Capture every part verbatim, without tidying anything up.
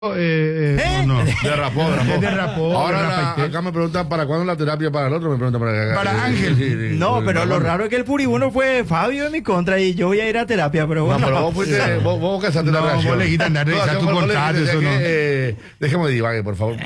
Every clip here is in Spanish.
Eh, eh, ¿Eh? no, no. Derrapó, derrapó. Derrapó, Ahora derrapa la- y acá me preguntan para cuándo la terapia, para el otro me preguntan para, Para eh, Ángel. sí, sí, No, sí, pero sí, lo bueno. raro es que el puribuno fue Fabio en mi contra y yo voy a ir a terapia, pero No, bueno. pero vos fuiste, vos, vos casaste No, la relación. vos le quitas andar, revisar tu vos le contrato, dijiste eso que, no. eh, dejemos de divague, por favor.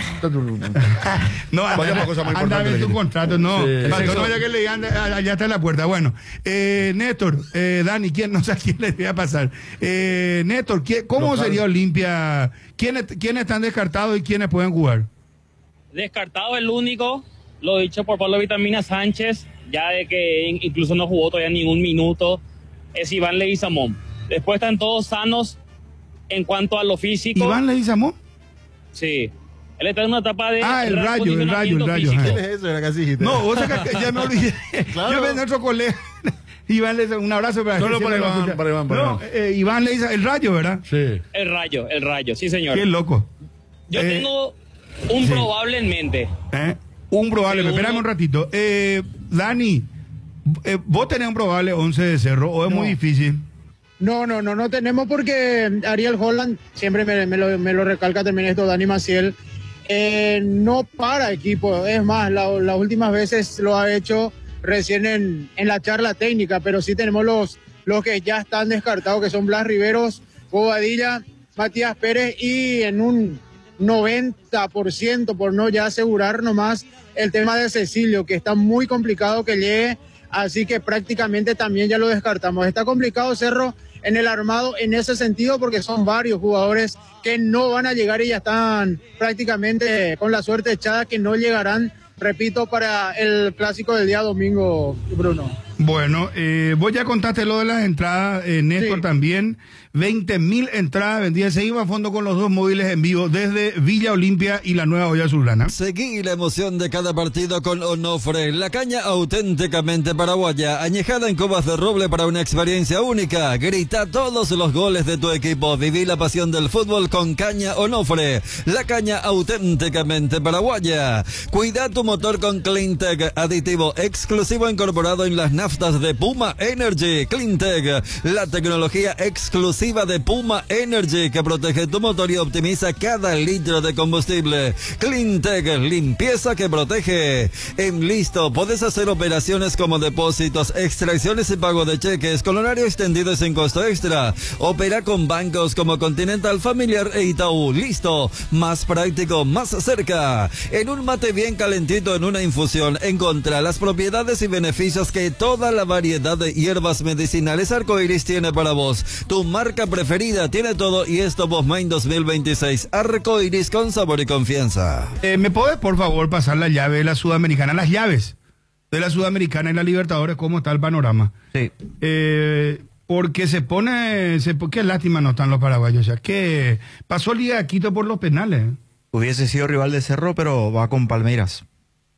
No, Vayamos a cosas más anda a ver importantes. tu contrato, no. Sí. Para que Sexo. no vaya que le digan, ah, allá está en la puerta. Bueno, eh, Néstor, eh, Dani, ¿quién, no sé a quién le voy a pasar. Eh, Néstor, ¿quién- ¿cómo Local. sería Olimpia? ¿Quiénes, ¿Quiénes están descartados y quiénes pueden jugar? Descartado el único, lo dicho por Pablo Vitamina Sánchez, ya de que in- incluso no jugó todavía ni un minuto, es Iván Leguizamón. Después están todos sanos en cuanto a lo físico. ¿Iván Leguizamón? Sí. Él está en una etapa de Ah, el rayo, el rayo, el rayo, físico. ajá. Eso era casi dijiste. No, vos sabés que ya me olvidé. Claro. Yo ven nuestro colega. Iván le un abrazo para Solo que para siempre lo Iván, escucha. para Iván, para No, Iván. eh, Iván le dice el rayo, ¿verdad? Sí. El rayo, el rayo, sí señor. Qué loco. Yo Eh, tengo un sí. probable en mente. ¿Eh? Un probable, Sí, uno- espérame un ratito. Eh, Dani, eh, ¿vos tenés un probable once de Cerro o es No. muy difícil? No, no, no, no tenemos porque Ariel Holland, siempre me, me lo, me lo recalca también esto, Dani Maciel, eh, no para equipo. Es más, la- las últimas veces lo ha hecho recién en, en la charla técnica, pero sí tenemos los, los que ya están descartados, que son Blas Riveros, Bobadilla, Matías Pérez y en un noventa por ciento, por no ya asegurar nomás, el tema de Cecilio, que está muy complicado que llegue, así que prácticamente también ya lo descartamos. Está complicado Cerro en el armado en ese sentido porque son varios jugadores que no van a llegar y ya están prácticamente con la suerte echada que no llegarán, repito, para el clásico del día domingo, Bruno. Bueno, eh, vos ya contaste lo de las entradas, eh, Néstor Sí. también. veinte mil entradas vendidas. Seguimos a fondo con los dos móviles en vivo desde Villa Olimpia y la Nueva Olla Azulgrana. Seguí la emoción de cada partido con Onofre, la caña auténticamente paraguaya, añejada en cubas de roble para una experiencia única. Grita todos los goles de tu equipo, viví la pasión del fútbol con caña Onofre, la caña auténticamente paraguaya. Cuida tu motor con Cleantech, aditivo exclusivo incorporado en las naftas de Puma Energy. Cleantech, la tecnología exclusiva de Puma Energy que protege tu motor y optimiza cada litro de combustible. Cleantech, limpieza que protege. En Listo podés hacer operaciones como depósitos, extracciones y pago de cheques con horario extendido y sin costo extra. Opera con bancos como Continental, Familiar e Itaú. Listo, más práctico, más cerca. En un mate bien calentito en una infusión, encontrá las propiedades y beneficios que toda la variedad de hierbas medicinales Arcoiris tiene para vos. Tu marca preferida tiene todo y esto Top of Mind dos mil veintiséis. Arcoiris con sabor y confianza. Eh, ¿Me podés, por favor, pasar la llave de la Sudamericana? Las llaves de la Sudamericana y la Libertadores, ¿cómo está el panorama? Sí. Eh, porque se pone, se, qué lástima no están los paraguayos, o sea, que pasó Liga de Quito por los penales. ¿eh? Hubiese sido rival de Cerro, pero va con Palmeiras.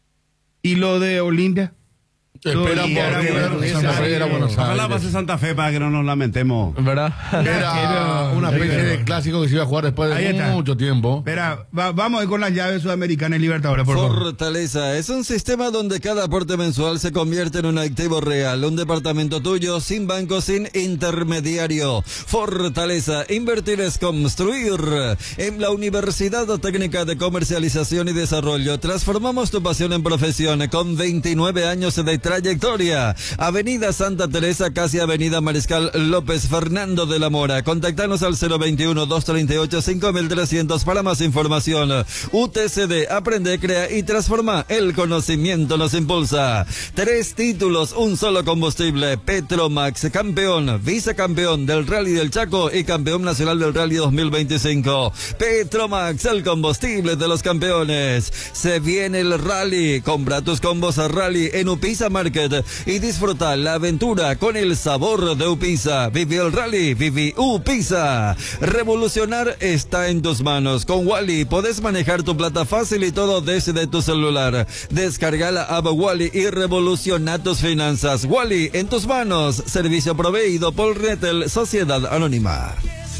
Y lo de Olimpia. Espera, Sí, era por bueno, Buenos esa- Aires, era Buenos Ojalá Aires. pase Santa Fe para que no nos lamentemos. ¿Verdad? Era una especie de clásico que se iba a jugar después Ahí de está. mucho tiempo. Espera, va- vamos a ir con las llaves sudamericanas y Libertadores, por favor. Fortaleza es un sistema donde cada aporte mensual se convierte en un activo real, un departamento tuyo, sin banco, sin intermediario. Fortaleza, invertir es construir. En la Universidad Técnica de Comercialización y Desarrollo, transformamos tu pasión en profesión con veintinueve años de trayectoria. Avenida Santa Teresa, casi Avenida Mariscal López Fernando de la Mora. Contactanos al cero veintiuno, doscientos treinta y ocho, cinco mil trescientos para más información. U T C D, aprende, crea y transforma. El conocimiento nos impulsa. Tres títulos, un solo combustible. Petromax, campeón, vicecampeón del Rally del Chaco y campeón nacional del Rally dos mil veinticinco. Petromax, el combustible de los campeones. Se viene el Rally. Compra tus combos a Rally en Upisa Market y disfruta la aventura con el sabor de Upisa. Vive el Rally, vive Upisa. Revolucionar está en tus manos. Con Wally podés manejar tu plata fácil y todo desde tu celular. Descarga la app Wally y revoluciona tus finanzas. Wally en tus manos. Servicio proveído por Retel Sociedad Anónima.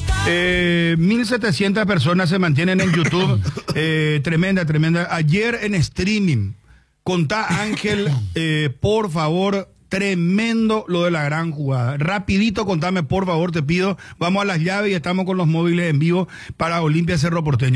Eh, mil setecientas personas se mantienen en YouTube. Eh, tremenda, tremenda. Ayer en streaming. Contá, Ángel, eh, por favor, Tremendo lo de la gran jugada. Rapidito, contame, por favor, te pido. Vamos a las llaves y estamos con los móviles en vivo para Olimpia Cerro Porteño.